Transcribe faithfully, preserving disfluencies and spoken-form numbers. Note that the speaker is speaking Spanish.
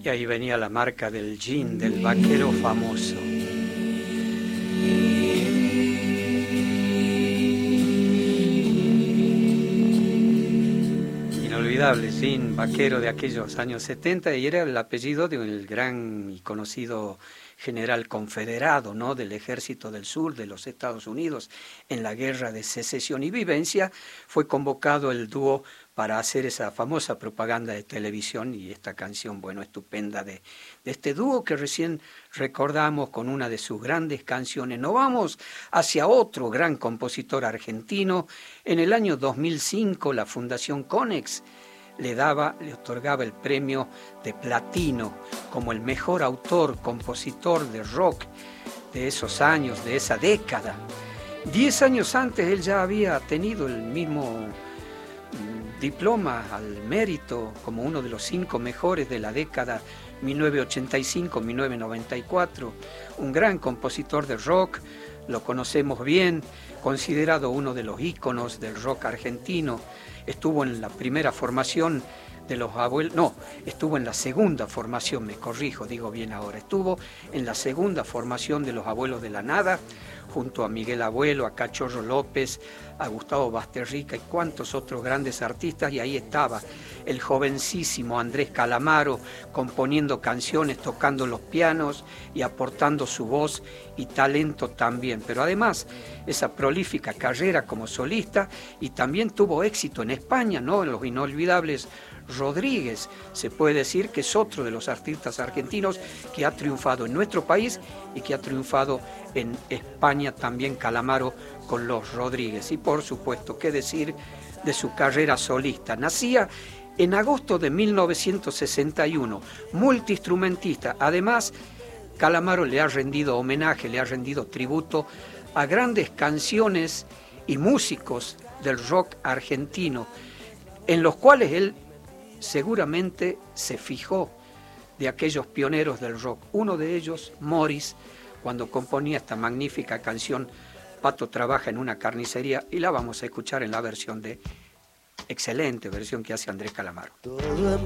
Y ahí venía la marca del jean, del vaquero famoso. Inolvidable jean vaquero de aquellos años setenta, y era el apellido del gran y conocido general confederado, ¿no?, del Ejército del Sur de los Estados Unidos en la Guerra de Secesión y Vivencia. Fue convocado el dúo para hacer esa famosa propaganda de televisión, y esta canción, bueno, estupenda de, de este dúo que recién recordamos con una de sus grandes canciones. Nos vamos hacia otro gran compositor argentino. En el año dos mil cinco la Fundación Konex le daba, le otorgaba el premio de platino como el mejor autor, compositor de rock de esos años, de esa década. Diez años antes él ya había tenido el mismo diploma al mérito como uno de los cinco mejores de la década mil novecientos ochenta y cinco a mil novecientos noventa y cuatro, un gran compositor de rock, lo conocemos bien, considerado uno de los íconos del rock argentino. Estuvo en la primera formación de los abuelos, no, estuvo en la segunda formación, me corrijo, digo bien ahora, estuvo en la segunda formación de los Abuelos de la Nada, junto a Miguel Abuelo, a Cachorro López, a Gustavo Basterrica y cuantos otros grandes artistas, y ahí estaba el jovencísimo Andrés Calamaro componiendo canciones, tocando los pianos y aportando su voz y talento también, pero además esa prolífica carrera como solista, y también tuvo éxito en España, ¿no?, en los inolvidables Rodríguez. Se puede decir que es otro de los artistas argentinos que ha triunfado en nuestro país y que ha triunfado en España también, Calamaro con los Rodríguez. Y por supuesto, qué decir de su carrera solista. Nacía en agosto de mil novecientos sesenta y uno, multiinstrumentista. Además, Calamaro le ha rendido homenaje, le ha rendido tributo a grandes canciones y músicos del rock argentino, en los cuales él seguramente se fijó de aquellos pioneros del rock. Uno de ellos, Morris, cuando componía esta magnífica canción Pato trabaja en una carnicería, y la vamos a escuchar en la versión de, excelente versión que hace Andrés Calamaro. Todo